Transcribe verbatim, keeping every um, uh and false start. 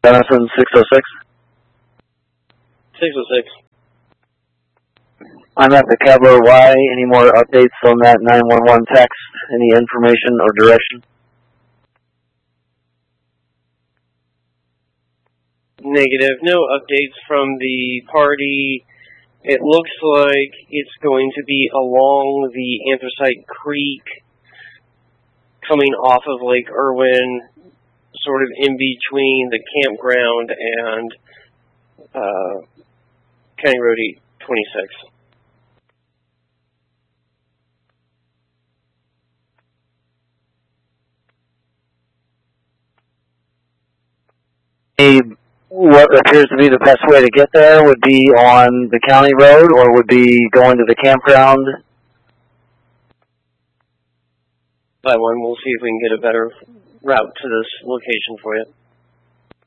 Denison six oh six. six oh six. I'm at the Cavalier Y. Any more updates on that nine one one text? Any information or direction? Negative. No updates from the party. It looks like it's going to be along the Anthracite Creek, coming off of Lake Irwin, sort of in between the campground and uh, County Road eight twenty-six. A, what appears to be the best way to get there would be on the county road, or would be going to the campground? By one, we'll see if we can get a better route to this location for you.